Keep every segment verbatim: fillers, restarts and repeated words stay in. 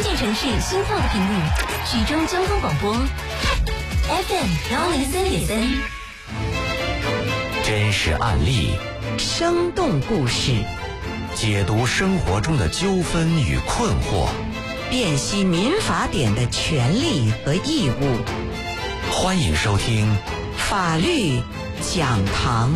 关键城市新跳的频率，徐州交通广播 F M 幺零三点三。 真实案例， 生动故事， 解读生活中的纠纷与困惑， 辨析民法典的权利和义务。 欢迎收听法律讲堂。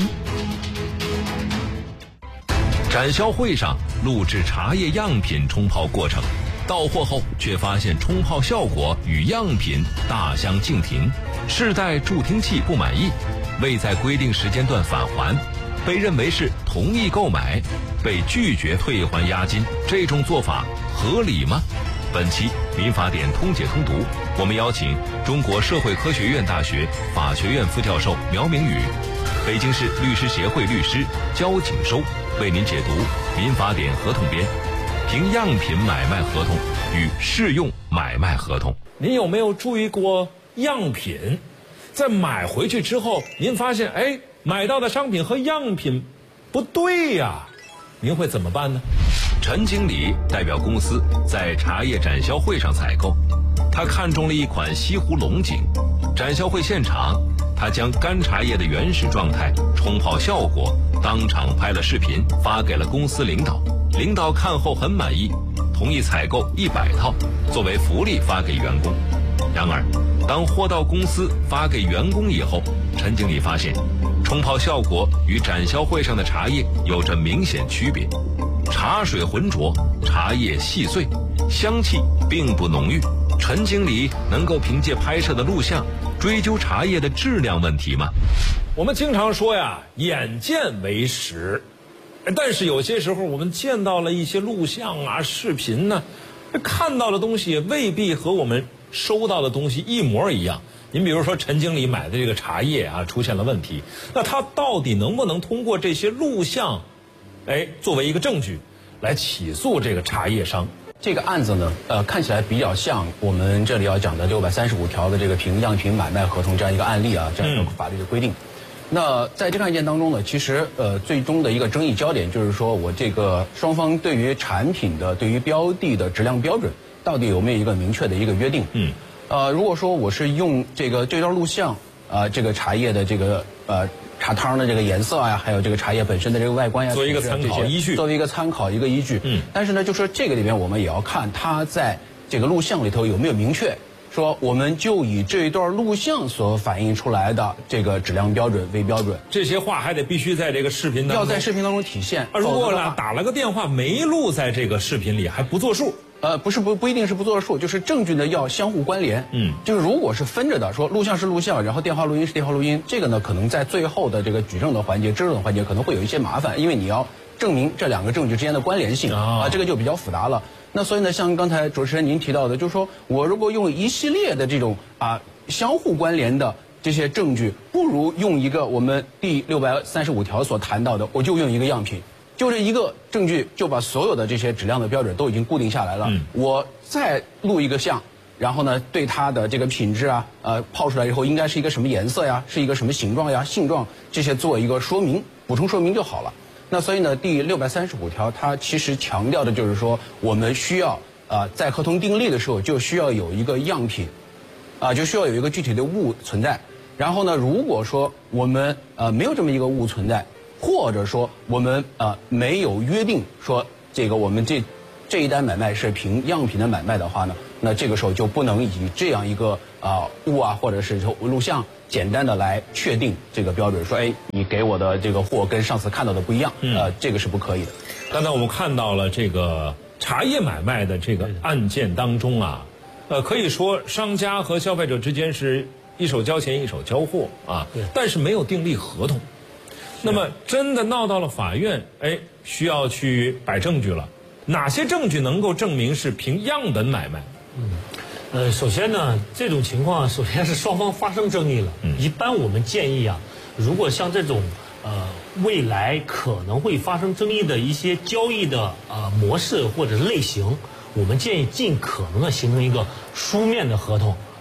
展销会上录制茶叶样品冲泡过程，到货后却发现冲泡效果与样品大相径庭，世代助听器不满意，未在规定时间段返还，被认为是同意购买，被拒绝退还押金，这种做法合理吗？本期民法典通解通读，我们邀请中国社会科学院大学法学院副教授苗明宇，北京市律师协会律师焦景收为您解读民法典合同编凭样品买卖合同与适用买卖合同。您有没有注意过样品在买回去之后，您发现哎，买到的商品和样品不对呀，您会怎么办呢？陈经理代表公司在茶叶展销会上采购，他看中了一款西湖龙井。展销会现场，他将干茶叶的原始状态、冲泡效果当场拍了视频，发给了公司领导。领导看后很满意，同意采购一百套作为福利发给员工。然而当货到公司发给员工以后，陈经理发现冲泡效果与展销会上的茶叶有着明显区别，茶水浑浊，茶叶细碎，香气并不浓郁。陈经理能够凭借拍摄的录像追究茶叶的质量问题吗？我们经常说呀，眼见为实，但是有些时候我们见到了一些录像啊、视频呢，看到的东西也未必和我们收到的东西一模一样。您比如说陈经理买的这个茶叶啊出现了问题，那他到底能不能通过这些录像哎作为一个证据来起诉这个茶叶商？ 这个案子呢，呃，看起来比较像我们这里要讲的六百三十五条的这个凭样品买卖合同这样一个案例啊，这样一个法律的规定。嗯、那在这个案件当中呢，其实呃，最终的一个争议焦点就是说我这个双方对于产品的、对于标的的质量标准到底有没有一个明确的一个约定？嗯。呃，如果说我是用这个这段录像啊、呃，这个茶叶的这个呃。茶汤的这个颜色啊，还有这个茶叶本身的这个外观呀， 作为一个参考依据， 作为一个参考一个依据。嗯，但是呢，就说这个里面我们也要看它在这个录像里头有没有明确说，我们就以这一段录像所反映出来的这个质量标准为标准。 这些话还得必须在这个视频当中， 要在视频当中体现。 啊，如果呢打了个电话没录在这个视频里，还不作数。 呃，不是不不一定是不作数，就是证据呢要相互关联。嗯，就是如果是分着的，说录像是录像，然后电话录音是电话录音，这个呢可能在最后的这个举证的环节、质证的环节可能会有一些麻烦，因为你要证明这两个证据之间的关联性啊、呃，这个就比较复杂了。那所以呢，像刚才主持人您提到的，就是说我如果用一系列的这种啊、呃、相互关联的这些证据，不如用一个我们第六百三十五条所谈到的，我就用一个样品。就这一个证据就把所有的这些质量的标准都已经固定下来了。嗯，我再录一个像，然后呢，对它的这个品质啊，呃，泡出来以后应该是一个什么颜色呀，是一个什么形状呀、性状这些做一个说明，补充说明就好了。那所以呢，第六百三十五条它其实强调的就是说，我们需要啊、呃，在合同订立的时候就需要有一个样品，啊、呃，就需要有一个具体的物存在。然后呢，如果说我们呃没有这么一个物存在，或者说我们呃没有约定说这个我们这这一单买卖是凭样品的买卖的话呢，那这个时候就不能以这样一个啊、呃、物啊或者是说录像简单的来确定这个标准，说哎你给我的这个货跟上次看到的不一样，嗯、呃这个是不可以的。 刚才我们看到了这个茶叶买卖的这个案件当中啊，呃可以说商家和消费者之间是一手交钱一手交货啊，但是没有订立合同。那么真的闹到了法院，哎，需要去摆证据了。哪些证据能够证明是凭样本买卖？ 嗯，呃，首先呢，这种情况首先是双方发生争议了。嗯，一般我们建议啊，如果像这种呃未来可能会发生争议的一些交易的呃模式或者类型，我们建议尽可能的形成一个书面的合同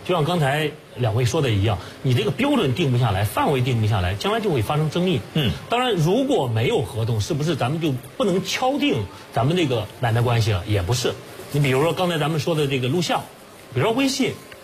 就像刚才两位说的一样，你这个标准定不下来，范围定不下来，将来就会发生争议。嗯，当然如果没有合同，是不是咱们就不能敲定咱们这个买卖关系了？也不是。你比如说刚才咱们说的这个录像，比如说微信，